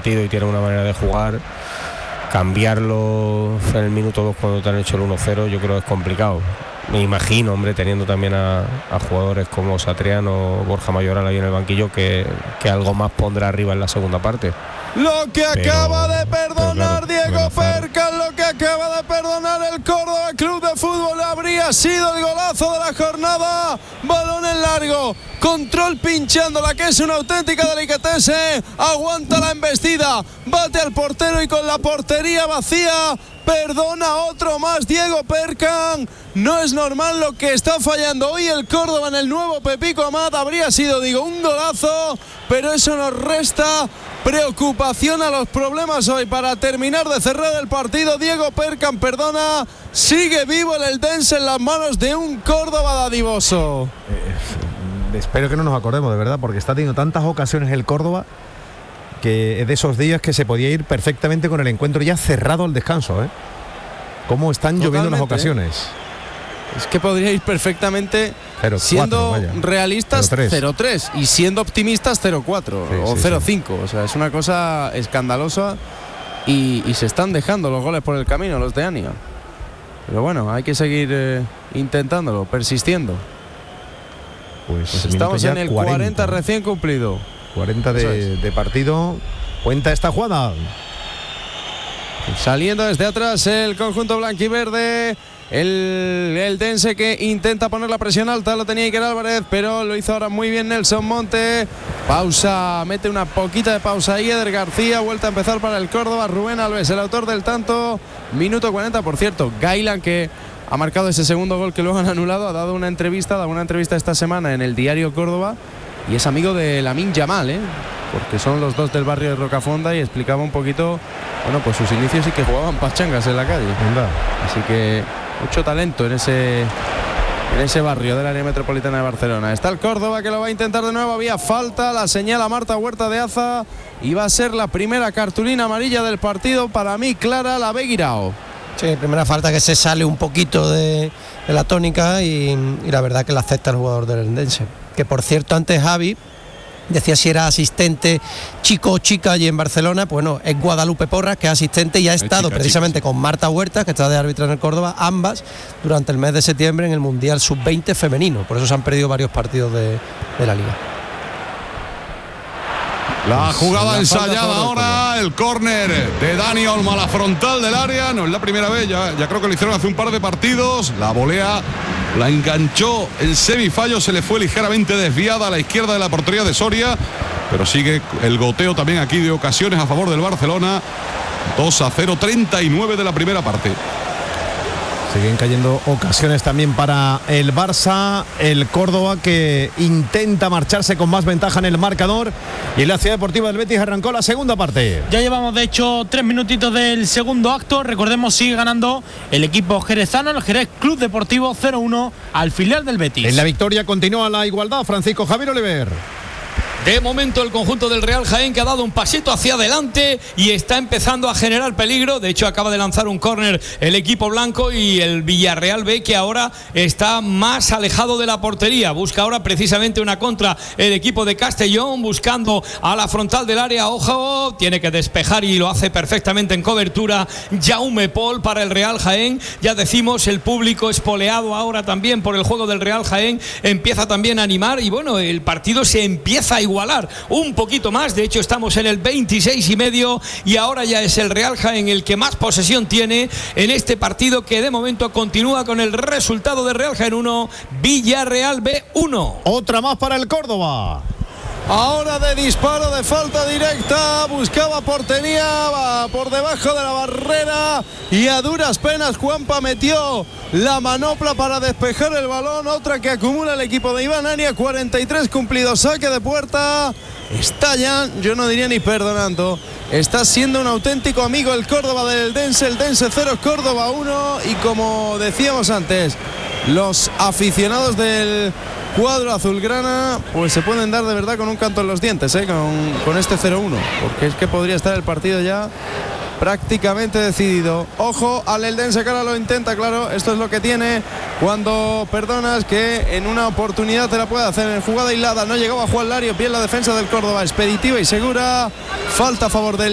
partido y tienen una manera de jugar, cambiarlo en el minuto 2 cuando te han hecho el 1-0, yo creo que es complicado. Me imagino, hombre, teniendo también a jugadores como Satriano o Borja Mayoral ahí en el banquillo, que algo más pondrá arriba en la segunda parte. Lo que acaba de perdonar Diego Perkan, lo que acaba de perdonar el Córdoba Club de Fútbol, habría sido el golazo de la jornada. Balón en largo, control pinchándola, que es una auténtica delicatese. Aguanta la embestida, bate al portero y con la portería vacía perdona otro más Diego Perkan. No es normal lo que está fallando hoy el Córdoba en el nuevo Pepico Amat. Habría sido, un golazo, pero eso nos resta preocupación a los problemas hoy. Para terminar de cerrar el partido, Diego Perkan perdona, sigue vivo el Eldense en las manos de un Córdoba dadivoso. Espero que no nos acordemos, de verdad, porque está teniendo tantas ocasiones el Córdoba que es de esos días que se podía ir perfectamente con el encuentro ya cerrado al descanso, ¿eh? Cómo están lloviendo las ocasiones. Es que podría ir perfectamente, 0-4, siendo realistas 0-3 y siendo optimistas 0-4 o 0-5. Sí. O sea, es una cosa escandalosa y se están dejando los goles por el camino los de Ania. Pero bueno, hay que seguir intentándolo, persistiendo. Pues estamos en el 40 recién cumplido. 40 de partido. Cuenta esta jugada. Saliendo desde atrás el conjunto blanquiverde. El Eldense que intenta poner la presión alta, lo tenía Iker Álvarez, pero lo hizo ahora muy bien Nelson Monte. Pausa, mete una poquita de pausa ahí Eder García, vuelta a empezar para el Córdoba. Rubén Alves, el autor del tanto, minuto 40. Por cierto, Gailan, que ha marcado ese segundo gol que luego han anulado, ha dado una entrevista esta semana en el diario Córdoba y es amigo de Lamine Yamal, porque son los dos del barrio de Rocafonda, y explicaba un poquito, pues sus inicios y que jugaban pachangas en la calle. Así que mucho talento en ese barrio del área metropolitana de Barcelona. Está el Córdoba que lo va a intentar de nuevo. Había falta, la señala Marta Huerta de Aza y va a ser la primera cartulina amarilla del partido. Para mí, clara, la ve Guirao. Sí, primera falta que se sale un poquito de la tónica y la verdad que la acepta el jugador del Eldense. Que por cierto, antes Javi decía si era asistente chico o chica allí en Barcelona. Pues no, es Guadalupe Porras, que es asistente y ha estado precisamente con Marta Huerta, que está de árbitra en el Córdoba, ambas durante el mes de septiembre en el Mundial Sub-20 femenino. Por eso se han perdido varios partidos de la Liga. La jugada ensayada ahora, el córner de Dani Olmo a la frontal del área. No es la primera vez, ya creo que lo hicieron hace un par de partidos. La volea la enganchó en semifallo, se le fue ligeramente desviada a la izquierda de la portería de Soria, pero sigue el goteo también aquí de ocasiones a favor del Barcelona. 2-0, 39 de la primera parte. Siguen cayendo ocasiones también para el Barça. El Córdoba que intenta marcharse con más ventaja en el marcador. Y en la Ciudad Deportiva del Betis arrancó la segunda parte. Ya llevamos de hecho 3 minutitos del segundo acto. Recordemos, sigue ganando el equipo jerezano, el Jerez Club Deportivo 0-1 al filial del Betis. En la victoria continúa la igualdad. Francisco Javier Oliver. De momento el conjunto del Real Jaén, que ha dado un pasito hacia adelante y está empezando a generar peligro. De hecho, acaba de lanzar un córner el equipo blanco, y el Villarreal B, que ahora está más alejado de la portería. Busca ahora precisamente una contra el equipo de Castellón, buscando a la frontal del área. Ojo, tiene que despejar y lo hace perfectamente en cobertura Jaume Pol para el Real Jaén. Ya decimos, el público espoleado ahora también por el juego del Real Jaén empieza también a animar, y bueno, el partido se empieza a igualar un poquito más. De hecho, estamos en el 26,5 y ahora ya es el Real Jaén el que más posesión tiene en este partido, que de momento continúa con el resultado de Real Jaén 1, Villarreal B 1. Otra más para el Córdoba. Ahora de disparo de falta directa, buscaba portería, va por debajo de la barrera y a duras penas Juanpa metió la manopla para despejar el balón. Otra que acumula el equipo de Iván Ania. 43 cumplidos, saque de puerta. Está ya, yo no diría ni perdonando, está siendo un auténtico amigo el Córdoba del Eldense. Eldense 0, Córdoba 1. Y como decíamos antes, los aficionados del cuadro azulgrana pues se pueden dar de verdad con un canto en los dientes, con este 0-1, porque es que podría estar el partido ya prácticamente decidido. Ojo al Eldense, que ahora lo intenta, claro, esto es lo que tiene cuando perdonas, que en una oportunidad te la puede hacer. En jugada hilada no llegaba Juan Lario, bien la defensa del Córdoba, expeditiva y segura. Falta a favor del